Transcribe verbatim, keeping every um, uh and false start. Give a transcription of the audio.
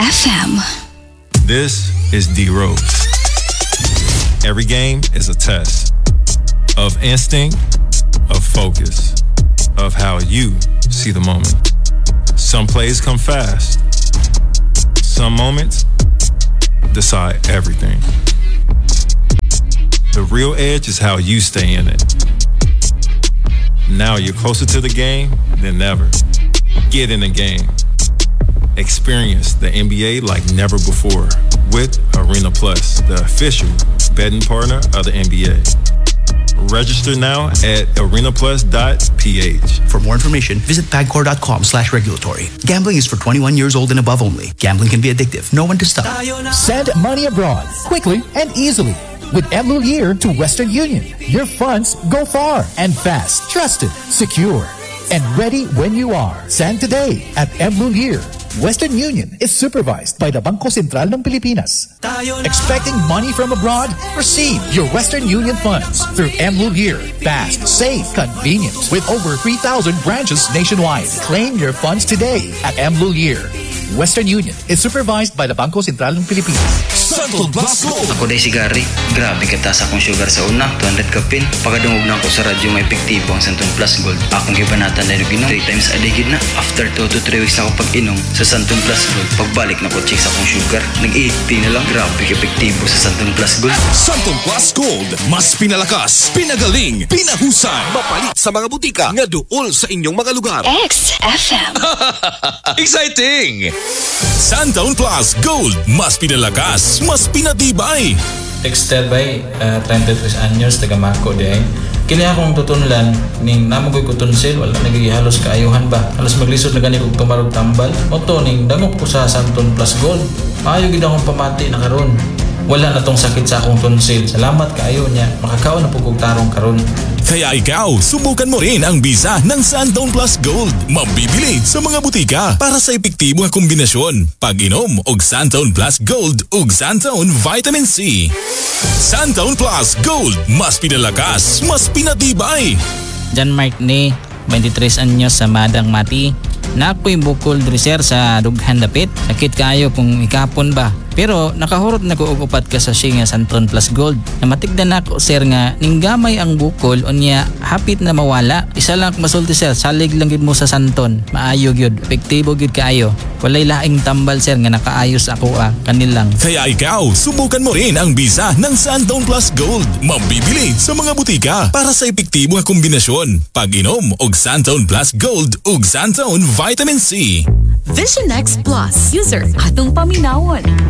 F M. This is D Rose. Every game is a test of instinct, of focus, of how you see the moment. Some plays come fast. Some moments decide everything. The real edge is how you stay in it. Now you're closer to the game than ever. Get in the game. Experience the N B A like never before with Arena Plus, the official betting partner of the N B A. Register now at arena plus dot p h. For more information, visit pagcor.com slash regulatory. Gambling is for twenty-one years old and above only. Gambling can be addictive. Know when to stop. Send money abroad quickly and easily with Mlulier to Western Union. Your funds go far and fast. Trusted, secure, and ready when you are. Send today at Mlulier. Western Union is supervised by the Bangko Sentral ng Pilipinas. Expecting money from abroad? Receive your Western Union funds through Mlulier. Fast, safe, convenient. With over three thousand branches nationwide. Claim your funds today at Mlulier. Western Union is supervised by the Bangko Sentral ng Pilipinas. Santol Plus Gold. Ako day si Gary. Grabe kataas akong sugar sa una. two hundred kapin. Pagkadungog na ako sa radyo may epektibo ang Santol Plus Gold. Akong ibanatan na inom. three times a day gid na. After two to three weeks ako pag-inom sa Santol Plus Gold. Pagbalik na ko check sa akong sugar. Nag-eighty na lang. Grabe epektibo sa Santol Plus Gold. Santol Plus Gold. Mas pinalakas, pinagaling, pinahusay. Mapalit sa mga butika nga duol sa inyong mga lugar. X F M. Exciting! Santol Plus Gold. Mas pinalakas, mas pinatibay. Texted by uh, thirty-three anyos taga Mako day. Kini akong tutunlan ning namogoy ko tunsil wala nagihalos kaayuhan ba. Halos maglisod na gani kog tumarog tambal. Moto ning dangop ko sa Santol Plus Gold. Maayo gid akong pamati na karon. Wala na tong sakit sa akong tonsil. Salamat kaayo niya. Makakaon na po kong tarong karon. Kaya ikaw, subukan mo rin ang bisa ng Santol Plus Gold. Mabibili sa mga butika para sa epektibo nga kombinasyon. Pag-inom og Santol Plus Gold ug Santol Vitamin C. Santol Plus Gold. Mas pinalakas, mas pinatibay. John Mark ni, twenty-three anyos sa Madang Mati. Nakoy bukol dresser sa dughan dapit. Sakit kayo kung ikapon ba. Pero nakahurot na ko og upat ka sa siya nga Santol Plus Gold. Namatigdan nako sir nga ning gamay ang bukol unya hapit na mawala. Isa lang masulti sir, salig lang gid mo sa Santon. Maayo gyud, epektibo gyud kaayo. Walay laing tambal sir nga nakaayos ako ah, kanilang. Kaya ikaw, subukan mo rin ang bisa ng Santol Plus Gold. Mabibili sa mga butika para sa epektibo nga kombinasyon. Pag-inom og Santol Plus Gold ug Santol Vitamin C. Vision X Plus. User atong paminawon.